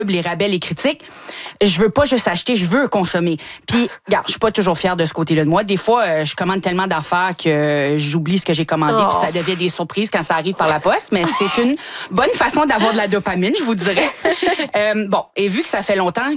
les rabais, les critiques. Je veux pas juste acheter, je veux consommer. Puis, regarde, je suis pas toujours fière de ce côté-là de moi. Des fois, je commande tellement d'affaires que j'oublie ce que j'ai commandé, puis ça devient des surprises quand ça arrive par la poste. Mais c'est une bonne façon d'avoir de la dopamine, je vous dirais. Bon, et vu que ça fait longtemps